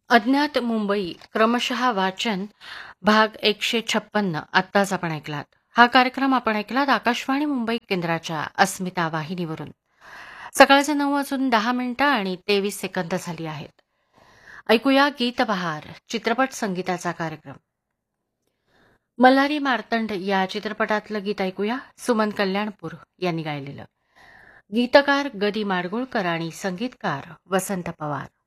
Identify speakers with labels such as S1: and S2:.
S1: अज्ञात मुंबई क्रमशः वाचन भाग 156 आत्ताच आपण ऐकलात. हा कार्यक्रम आपण ऐकलात आकाशवाणी मुंबई केंद्राच्या अस्मिता वाहिनीवरून. सकाळचे 9:10 आणि 23 झाली आहेत. ऐकूया गीतबहार चित्रपट संगीताचा कार्यक्रम. मल्हारी मार्तंड या चित्रपटातलं गीत ऐकूया. सुमन कल्याणपूर यांनी गायलेलं. गीतकार गदी माडगुळकर आणि संगीतकार वसंत पवार.